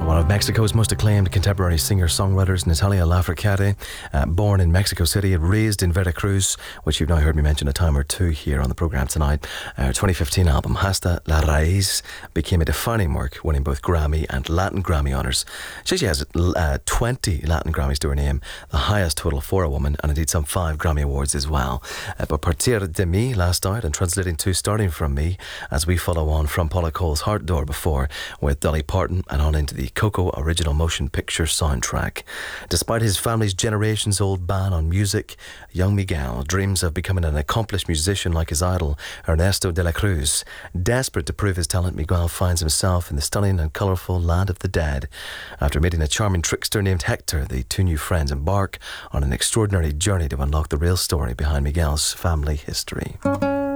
One of Mexico's most acclaimed contemporary singer-songwriters, Natalia Lafourcade, born in Mexico City and raised in Veracruz, which you've now heard me mention a time or two here on the programme tonight. Her 2015 album, Hasta la Raíz, became a defining work, winning both Grammy and Latin Grammy honours. She has 20 Latin Grammys to her name, the highest total for a woman, and indeed some 5 Grammy Awards as well. But Partir de Mi last out, and translating to Starting From Me, as we follow on from Paula Cole's Heart Door before, with Dolly Parton, and on into the Coco original motion picture soundtrack. Despite his family's generations-old ban on music, young Miguel dreams of becoming an accomplished musician like his idol, Ernesto de la Cruz. Desperate to prove his talent, Miguel finds himself in the stunning and colourful land of the dead. After meeting a charming trickster named Hector, the two new friends embark on an extraordinary journey to unlock the real story behind Miguel's family history.